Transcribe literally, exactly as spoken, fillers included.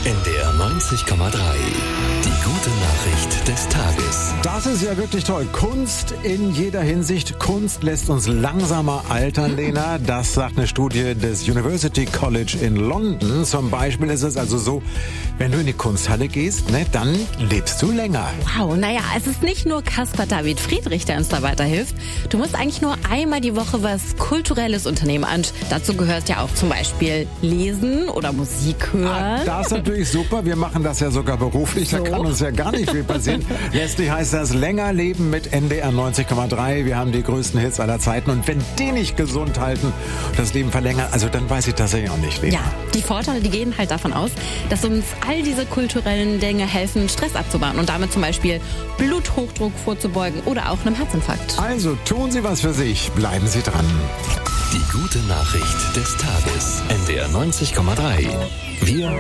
N D R neunzig Komma drei. Die gute Nachricht des Tages. Das ist ja wirklich toll. Kunst in jeder Hinsicht. Kunst lässt uns langsamer altern, Lena. Das sagt eine Studie des University College in London. Zum Beispiel ist es also so, wenn du in die Kunsthalle gehst, ne, dann lebst du länger. Wow, naja, es ist nicht nur Caspar David Friedrich, der uns da weiterhilft. Du musst eigentlich nur einmal die Woche was Kulturelles unternehmen. Und dazu gehört ja auch zum Beispiel Lesen oder Musik hören. Ah, das ist natürlich super. Wir machen das ja sogar beruflich. So. Da kann uns ja gar nicht viel passieren. Letztlich heißt das länger leben mit N D R neunzig Komma drei. Wir haben die größten Hits aller Zeiten. Und wenn die nicht gesund halten und das Leben verlängern, also dann weiß ich tatsächlich auch nicht, Lena. Ja, die Vorteile, die gehen halt davon aus, dass uns all diese kulturellen Dinge helfen, Stress abzubauen und damit zum Beispiel Bluthochdruck vorzubeugen oder auch einem Herzinfarkt. Also tun Sie was für sich. Bleiben Sie dran. Die gute Nachricht des Tages. N D R neunzig Komma drei. Wir